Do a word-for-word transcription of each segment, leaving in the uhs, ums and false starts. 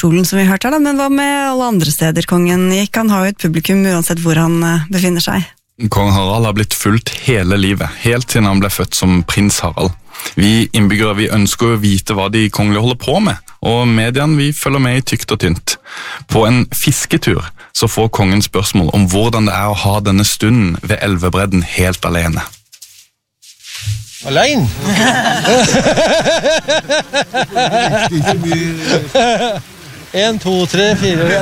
Solen som vi hørte her da, men hva med alle andre steder kongen gikk? Han har jo et publikum uansett hvor han befinner seg. Kong Harald har blitt fulgt hele livet, helt siden han ble født som prins Harald. Vi innbyggere vi ønsker å vite hva de kongelige holder på med, og mediene vi følger med i tykt og tynt. På en fisketur så får kongen spørsmål om hvordan det er å ha denne stunden ved elvebredden helt alene. Alene? En, to, tre, fire.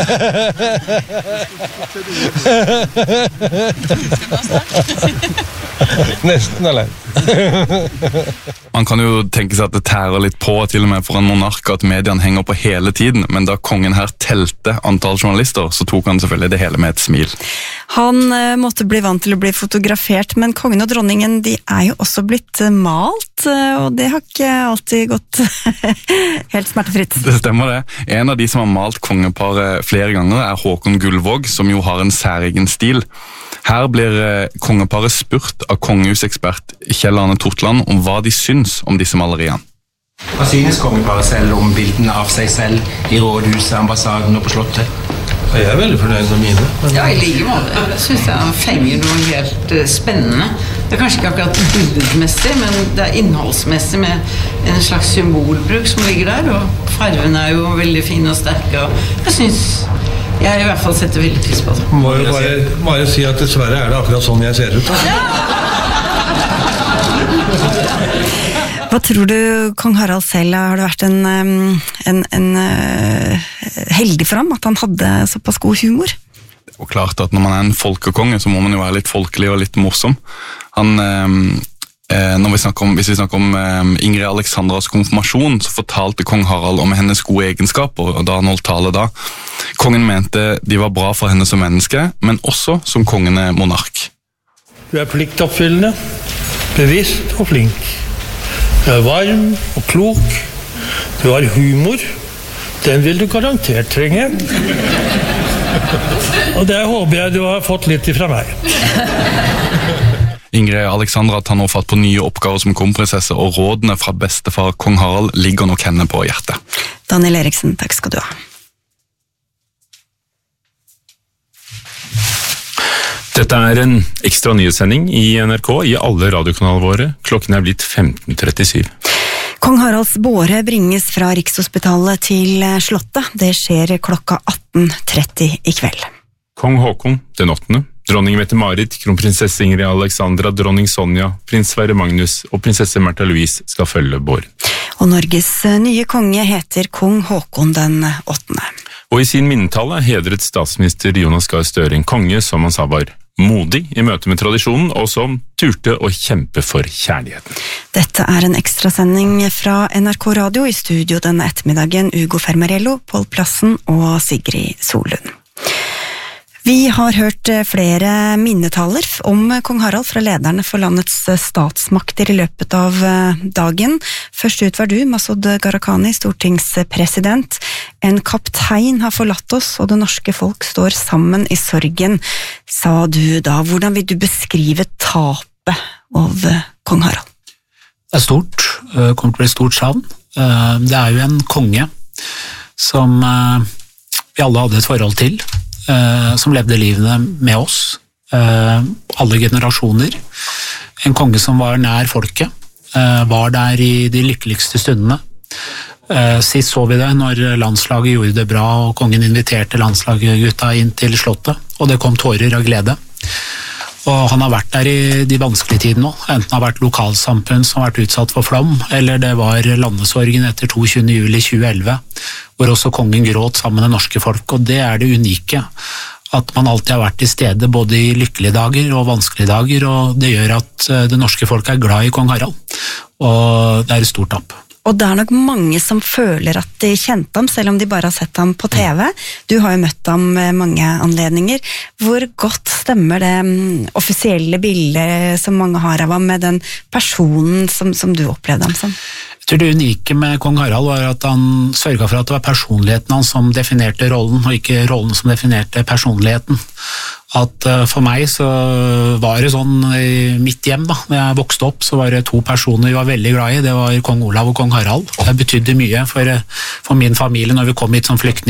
Nesten alene. Man kan jo tenke seg at det tærer litt på, til og med for en monark, at mediene henger på hele tiden, men da kongen her telte antall journalister, så tok han selvfølgelig det hele med et smil. Han uh, måtte bli vant til å bli fotografert, men kongen og dronningen, de er jo også blitt uh, malt, uh, og det har ikke alltid gått helt smertefritt. Det stemmer det. En av de som har malt kongeparet flere ganger er Håkon Gullvåg, som jo har en særegen stil. Her blir uh, kongeparet spurt av kongehusekspert Kjell Arne Tortland om hva de syns om disse maleriene. Hva synes kongeparet selv om bildene av seg selv i rådhuset, ambassaden og på slottet? Jeg er veldig fornøyd med mine. Men... Ja, i like måte. Jeg synes jeg fenger noe helt uh, spennende. Det er kanskje ikke akkurat bildmessig, men det er innholdsmessig med en slags symbolbruk som ligger der, og farvene er jo veldig fine og sterke, og jeg synes... Jeg i hvert fall setter veldig pris på det. Må jo bare, bare si at dessverre er det akkurat sånn jeg ser ut. Da. Hva tror du, kong Harald selv, har det vært en, en, en heldig for ham at han hadde såpass god humor? Det er jo klart at når man er en folkekonge, så må man jo være litt folkelig og litt morsom. Han... Når vi snakker om, hvis vi snakker om um, Ingrid Alexandras konfirmasjon, så fortalte kong Harald om hennes gode egenskaper, og da han holdt tale da. Kongen mente de var bra for henne som menneske, men også som kongende monark. Du er pliktoppfyllende, bevisst og flink. Du er varm og klok. Du har humor. Den vil du garantert trenge. Og det håper jeg du har fått litt ifra meg. Ingrid Alexandra tar nå fatt på nye oppgaver som kronprinsesse, og rådene fra bestefar kong Harald ligger nok henne på hjertet. Daniel Eriksen, takk skal du ha. Dette er en ekstra nyhetssending i N R K i alle radiokanalene våre. Klokken er blitt femten trettisju. Kong Haralds båre bringes fra Rikshospitalet til Slottet. Det skjer klokka atten tretti i kveld. Kong Håkon den åttende, dronning Mette-Marit, kronprinsesse Ingrid Alexandra, dronning Sonja, prins Sverre Magnus og prinsesse Märtha Louise skal følge båren. Og Norges nye konge heter kong Håkon den åttende. Og i sin minnetale hedret statsminister Jonas Gahr Støre en konge som han sa var modig i møte med tradisjonen, og som turte å kjempe for kjærligheten. Dette er en ekstrasending fra N R K Radio, i studio denne ettermiddagen Ugo Fermarello, Pål Plassen og Sigrid Solund. Vi har hørt flere minnetaler om kong Harald fra lederne for landets statsmakter i løpet av dagen. Først ut var du, Masud Gharahkhani, stortingspresident. En kaptein har forlatt oss, og det norske folk står sammen i sorgen, sa du da. Hvordan vil du beskrive tapet av kong Harald? Det er stort, det kommer til å bli stort savn. Det er jo en konge som vi alle hadde et forhold til, som levde livene med oss, alle generasjoner. En konge som var nær folket, var der i de lykkeligste stundene. Sist så vi det når landslaget gjorde det bra, og kongen inviterte landslaget-gutta inn til slottet, og det kom tårer av glede. Og han har vært der i de vanskelige tidene nå, enten det har vært lokalsamfunn som har vært utsatt for flom, eller det var landesorgen etter toogtyvende juli tjueelleve, hvor også kongen gråt sammen med det norske folk, og det er det unike, at man alltid har vært til stede både i lykkelige dager og vanskelige dager, og det gjør at det norske folk er glad i kong Harald, og det er et stort tap. Og det er nok mange som føler at de kjente ham, selv om de bare har sett ham på T V. Du har jo møtt ham med mange anledninger. Hvor godt stemmer det offisielle bildet som mange har av ham med den personen som, som du opplevde ham som? Jeg tror det unike med kong Harald var at han sørget for at det var personligheten han som definerte rollen, og ikke rollen som definerte personligheten. At for meg så var det sånn i mitt hjem da, når jeg vokste opp, så var det to personer vi var veldig glad i, det var kong Olav og kong Harald. Det betydde mye for, for min familie når vi kom hit som flyktning.